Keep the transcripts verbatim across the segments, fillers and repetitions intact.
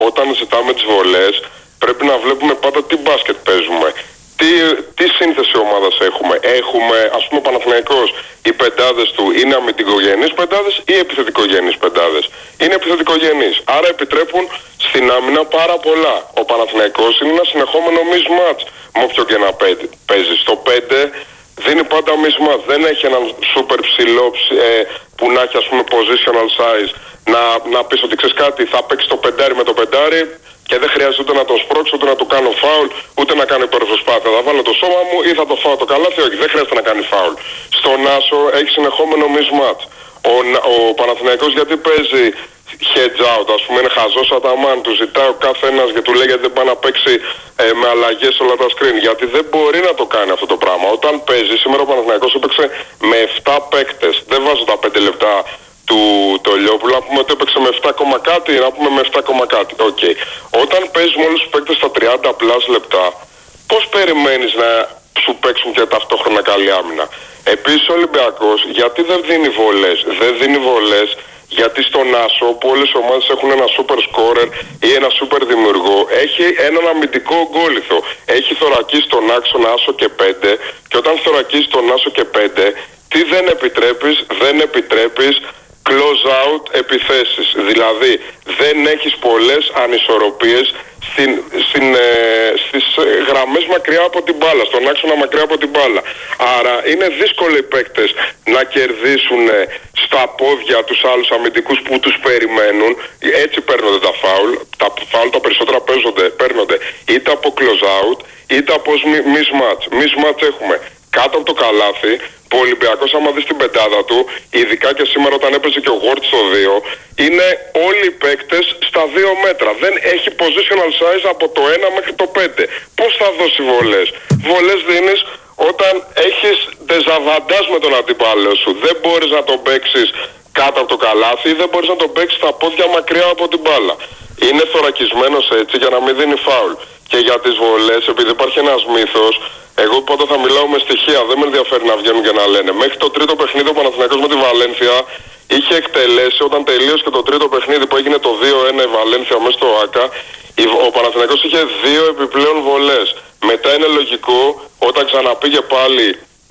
όταν ζητάμε τις βολές, πρέπει να βλέπουμε πάντα τι μπάσκετ παίζουμε. Τι, τι σύνθεση ομάδας έχουμε. Έχουμε, ας πούμε, ο Παναθηναϊκός, οι πεντάδες του είναι αμυντικογενείς πεντάδες ή επιθετικογενείς πεντάδες. Είναι επιθετικογενείς. Άρα επιτρέπουν στην άμυνα πάρα πολλά. Ο Παναθηναϊκός είναι ένα συνεχόμενο mismatch με όποιον και να παίζει. Στο πέντε δίνει πάντα mismatch. Δεν έχει έναν super ψηλό ε, που να έχει, ας πούμε, positional size. Να, να πεις ότι ξέρεις κάτι, θα παίξει το πεντάρι με το πεντάρι. Και δεν χρειάζεται ούτε να τον σπρώξω, ούτε να του κάνω φάουλ, ούτε να κάνω υπερπροσπάθεια. Θα βάλω το σώμα μου ή θα το φάω το καλάθι, όχι, δεν χρειάζεται να κάνει φάουλ. Στον Άσο έχει συνεχόμενο mismatch. Ο, ο Παναθηναϊκός γιατί παίζει hedge out, ας πούμε, είναι χαζός Αταμάν, του ζητάει ο κάθε ένας και του λέει γιατί δεν πάει να παίξει ε, με αλλαγές όλα τα screen. Γιατί δεν μπορεί να το κάνει αυτό το πράγμα. Όταν παίζει, σήμερα ο Παναθηναϊκός έπαιξε με επτά παίκτες. Δεν βάζω τα πέντε λεπτά του Τολιόπουλου, να πούμε ότι έπαιξε με επτά, κάτι, να πούμε με επτά, κάτι. Okay. Όταν παίζεις με όλους τους παίκτες στα τριάντα πλάς λεπτά, πώς περιμένεις να σου παίξουν και ταυτόχρονα καλή άμυνα? Επίσης ο Ολυμπιακός γιατί δεν δίνει βολές? Δεν δίνει βολές γιατί στον Άσο, που όλες οι ομάδες έχουν ένα super scorer ή ένα super δημιουργό, έχει έναν αμυντικό γκόλιθο. Έχει θωρακίσει τον άξονα Άσο και πέντε, και όταν θωρακίσει τον Άσο και πέντε, τι δεν επιτρέπεις? Δεν επιτρέπεις close out επιθέσεις. Δηλαδή δεν έχεις πολλές ανισορροπίες στην, στην, ε, στις γραμμές μακριά από την μπάλα, στον άξονα μακριά από την μπάλα. Άρα είναι δύσκολο οι παίκτες να κερδίσουν στα πόδια τους άλλους αμυντικούς που τους περιμένουν. Έτσι παίρνονται τα φάουλ. Τα φάουλ τα περισσότερα παίζονται, παίρνονται είτε από close out είτε από mismatch. Mismatch έχουμε κάτω από το καλάθι, που ο Ολυμπιακός, άμα δεις την πεντάδα του, ειδικά και σήμερα όταν έπαιζε και ο Γουόρτ στο δύο, είναι όλοι οι παίκτες στα δύο μέτρα. Δεν έχει positional size από το ένα μέχρι το πέντε. Πώς θα δώσει βολές? Βολές δίνεις όταν έχεις δεζαβαντάζ με τον αντίπαλο σου. Δεν μπορείς να τον παίξεις κάτω από το καλάθι ή δεν μπορείς να τον παίξεις στα πόδια μακριά από την μπάλα. Είναι θωρακισμένος έτσι για να μην δίνει φάουλ. Και για τις βολές, επειδή υπάρχει ένας μύθος, εγώ πάντα θα μιλάω με στοιχεία, δεν με ενδιαφέρει να βγαίνουν και να λένε. Μέχρι το τρίτο παιχνίδι ο Παναθηναϊκός με τη Βαλένθια είχε εκτελέσει, όταν τελείωσε και το τρίτο παιχνίδι που έγινε το δύο ένα η Βαλένθια μέσα στο ΆΚΑ, ο Παναθηναϊκός είχε δύο επιπλέον βολές. Μετά είναι λογικό όταν ξαναπήγε πάλι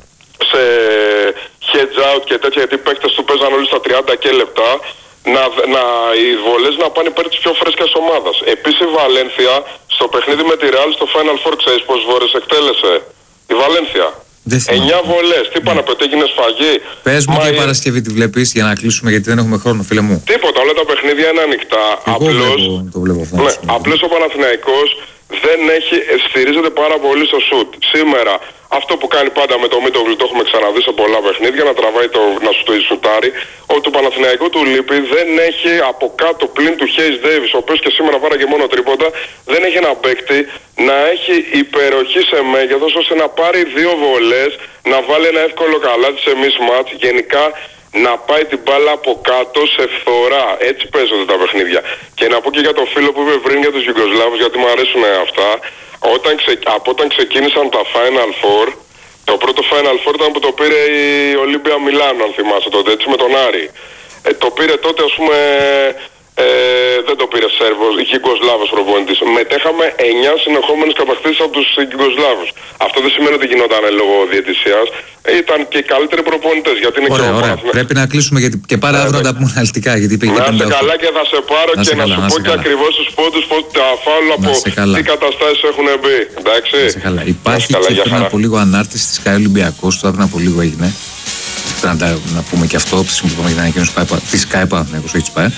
σε hedge out και τέτοια, γιατί οι παίκτες του παίζαν όλοι στα τριάντα και λεπτά, να, να, οι βολές να πάνε υπέρ της πιο φρέσκιας ομάδας. Επίσης η Βαλένθια στο παιχνίδι με τη Real στο Final Four, ξέρεις πόσες βολές εκτέλεσε η Βαλένθια? εννιά βολές. Τι πάνε να πει, ότι έγινε σφαγή? Πες μου και η Παρασκευή τη βλέπεις για να κλείσουμε, γιατί δεν έχουμε χρόνο, φίλε μου. Τίποτα, όλα τα παιχνίδια είναι ανοιχτά. Απλώς, βλέπω, το βλέπω αυτό, ναι, απλώς ο Παναθηναϊκός δεν έχει, στηρίζεται πάρα πολύ στο σουτ. Σήμερα αυτό που κάνει πάντα με το Μίτογλου, το έχουμε ξαναδεί σε πολλά παιχνίδια, να τραβάει το, να σου το σουτάρει. Ότι το Παναθηναϊκό του λείπει, δεν έχει από κάτω πλην του Χέις Ντέιβις, ο οποίος και σήμερα πάρε και μόνο τρίποτα, δεν έχει ένα παίκτη να έχει υπεροχή σε μέγεθος ώστε να πάρει δύο βολές, να βάλει ένα εύκολο καλάθι σε mismatch, γενικά να πάει την μπάλα από κάτω σε φθορά. Έτσι παίζονται τα παιχνίδια. Και να πω και για το φίλο που είπε πριν για τους Ιουγκοσλάβους, γιατί μου αρέσουν αυτά. Όταν ξε... Από όταν ξεκίνησαν τα Final Four, το πρώτο Final Four ήταν που το πήρε η Ολύμπια Μιλάνο, αν θυμάσαι τότε, έτσι, με τον Άρη. Ε, το πήρε τότε, ας πούμε, ε, δεν το πήρε Σέρβος, Ιουγκοσλάβος προπονητής. Μετέχαμε εννιά συνεχόμενες κατακτήσεις από τους Ιουγκοσλάβους. Αυτό δεν σημαίνει ότι γινόταν λόγω διαιτησίας. Ήταν και οι καλύτεροι προπονητές. Γιατί είναι ωραία, και ωραία. Παναθηναϊκός. Πρέπει να κλείσουμε γιατί και πάρα αύριο να τα πούμε αναλυτικά. Γιατί πήγε να είσαι καλά και θα σε πάρω να και καλά, να σου να πω και ακριβώς τους πόντους που τα φάουλ από τι καταστάσεις έχουν μπει. Εντάξει. Καλά. Υπάρχει καλά, και πριν από λίγο ανάρτηση της ΚΑΕ Ολυμπιακός, τώρα πριν από λίγο έγινε. Να, να πούμε και αυτό, τη στιγμή που είπαμε για την ανακοίνωση της ΚΑΕ Παναθηναϊκός, όχι της ΠΑΕ,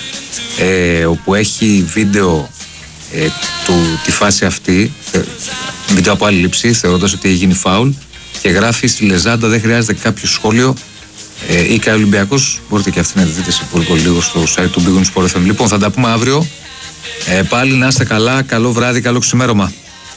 ε, όπου έχει βίντεο ε, του, τη φάση αυτή, ε, βίντεο από άλλη λήψη, θεωρώντας ότι έχει γίνει φάουλ, και γράφει στη Λεζάντα, δεν χρειάζεται κάποιο σχόλιο. Ε, ή ΚΑΕ Ολυμπιακός, μπορείτε και αυτή να δείτε σε πολύ πολύ λίγο στο site του Big Win Sport εφ εμ. Λοιπόν, θα τα πούμε αύριο. Ε, πάλι να είστε καλά, καλό βράδυ, καλό ξημέρωμα.